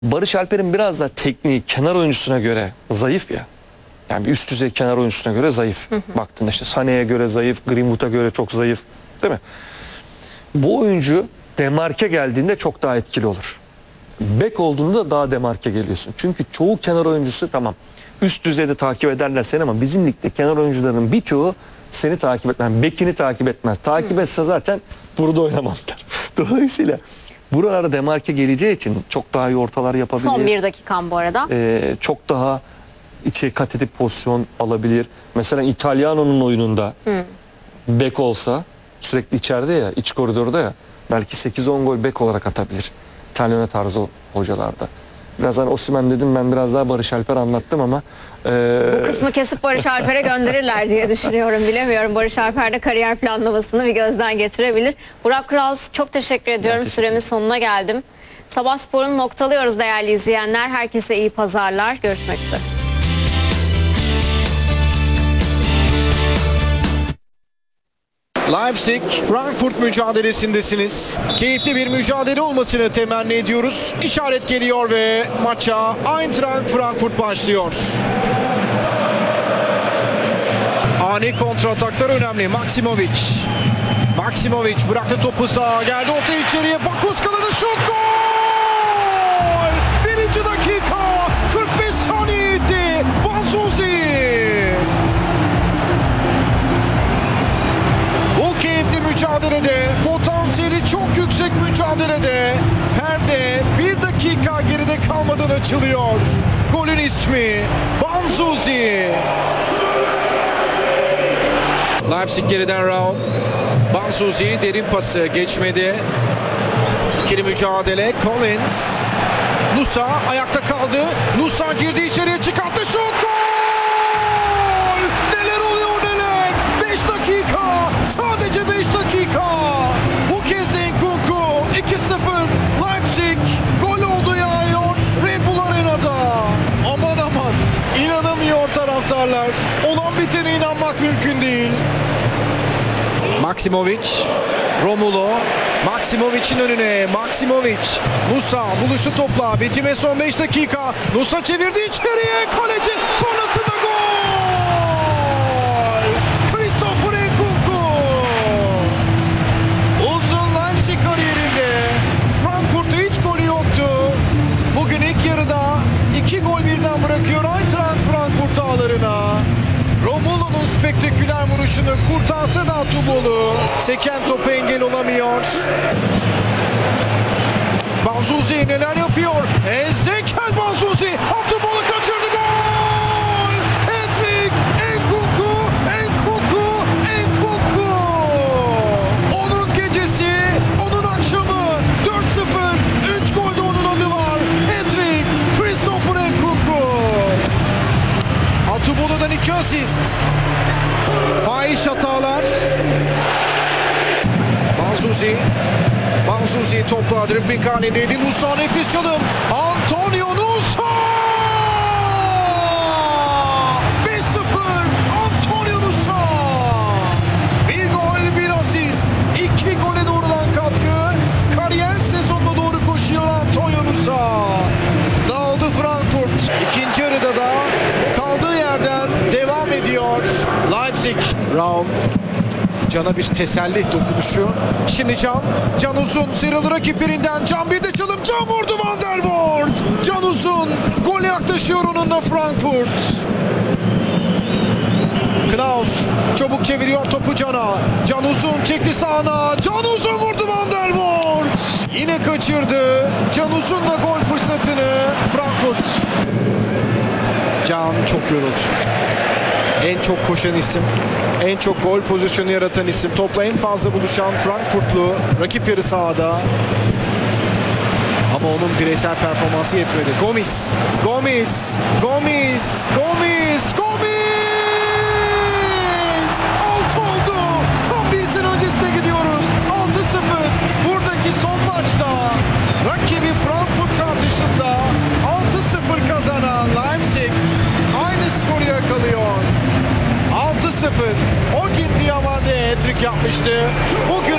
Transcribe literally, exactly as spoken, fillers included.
Barış Alper'in biraz da tekniği kenar oyuncusuna göre zayıf ya. Yani bir üst düzey kenar oyuncusuna göre zayıf. Hı hı. Baktığında işte Sané'ye göre zayıf, Greenwood'a göre çok zayıf. Değil mi? Bu oyuncu demarke geldiğinde çok daha etkili olur. Bek olduğunda daha demarke geliyorsun. Çünkü çoğu kenar oyuncusu tamam üst düzeyde takip ederler seni ama bizim ligde kenar oyuncuların birçoğu seni takip etmez. Bekini takip etmez. Takip Hı. etse zaten burada oynamam der. Dolayısıyla buralara demarke geleceği için çok daha iyi ortalar yapabilir. Son bir dakikam bu arada. Ee, çok daha içe kat edip pozisyon alabilir. Mesela İtalyano'nun oyununda Hı. bek olsa sürekli içeride ya, iç koridorda ya belki sekiz on gol bek olarak atabilir. İtalyano tarzı hocalarda. Biraz hani Osimhen dedim, ben biraz daha Barış Alper anlattım ama e... bu kısmı kesip Barış Alper'e gönderirler diye düşünüyorum. Bilemiyorum. Barış Alper de kariyer planlamasını bir gözden geçirebilir. Burak Kural, çok teşekkür ediyorum. Teşekkür Süremin sonuna geldim. Sabah Spor'un noktalıyoruz değerli izleyenler. Herkese iyi pazarlar. Görüşmek üzere. Leipzig Frankfurt mücadelesindesiniz. Keyifli bir mücadele olmasını temenni ediyoruz. İşaret geliyor ve maça Eintracht Frankfurt başlıyor. Ani kontrataklar önemli. Maksimovic. Maksimovic bıraktı topu sağa. Geldi orta içeriye. Bakus kaladı. Şut, gol! Birinci dakika. kırk beş saniye etti. Banzuzi. Bu keyifli mücadelede, potansiyeli çok yüksek mücadelede perde bir dakika geride kalmadan açılıyor. Golün ismi Banzuzi. Leipzig geriden Raum. Banzuzi derin pası geçmedi. İkili mücadele. Collins. Nusa ayakta kaldı. Nusa girdi içeriye, çıkarttı, şut, gol! Neler oluyor neler! beş dakika! Sadece beş dakika! Bu kez de Nkunku iki sıfır. Leipzig gol oldu yağıyor Red Bull Arena'da. Aman aman! İnanamıyor taraftarlar. Olan bitene inanmak mümkün değil. Maksimovic, Romulo, Maksimovic'in önüne, Maksimovic, Nusa buluşu topla, bitime son beş dakika, Nusa çevirdi içeriye, kaleci sonrasında gol! Christopher Nkunku! Uzun Leipzig kariyerinde Frankfurt'ta hiç golü yoktu. Bugün ilk yarıda iki gol birden bırakıyor Eintracht Frankfurt ağlarına. Romulo'nun spektaküler vuruşunu kurtarsa da Atubolu seken topa engel olamıyor. Banzuzi neler yapıyor? Ezekiel Banzuzi Atubolu kaçırdı, gol! Hat-trick! Nkunku! Nkunku! Nkunku! Onun gecesi, onun akşamı dört sıfır. üç golde onun adı var. Hat-trick! Christopher Nkunku! Atubolu'dan iki asist. Fahiş hatalar. Banzuzi. Banzuzi topla dribbling halindeydi. Nusa nefis çalım. Antonio Nusa! beş sıfır. Antonio Nusa! Bir gol, bir asist. İki gole doğrudan katkı. Kariyer sezonuna doğru koşuyor Antonio Nusa. Dağıldı Frankfurt. İkinci yarıda da kaldığı yerden devam ediyor Leipzig. Raum. Can'a bir teselli dokunuşu. Şimdi Can. Can Uzun sıyrıldı rakiplerinden. Can bir de çalım. Can vurdu, Van der Voort. Can Uzun. Gole yaklaşıyor onunla Frankfurt. Knauf çabuk çeviriyor topu Can'a. Can Uzun çekti sağına. Can Uzun vurdu, Van der Voort. Yine kaçırdı. Can Uzun'la gol fırsatını Frankfurt. Can çok yoruldu. En çok koşan isim, en çok gol pozisyonu yaratan isim, topla en fazla buluşan Frankfurtlu rakip yarı sahada. Ama onun bireysel performansı yetmedi. Gomis, Gomis, Gomis, Gomis, Gomis! Alt oldu. Tam bir sene öncesine gidiyoruz. altı sıfır. Buradaki son maçta rakibi Frankfurt karşısında altı sıfır kazanan Leipzig aynı skoru yakalıyor. altı sıfır. O gün Diamande hat-trick yapmıştı. Bugün